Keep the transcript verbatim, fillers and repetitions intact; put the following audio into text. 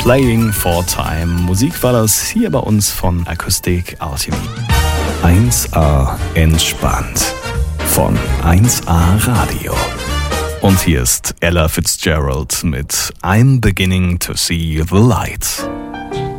Playing for Time. Musik war das hier bei uns von Acoustic Alchemy. eins A entspannt von eins A Radio. Und hier ist Ella Fitzgerald mit I'm Beginning to See the Light.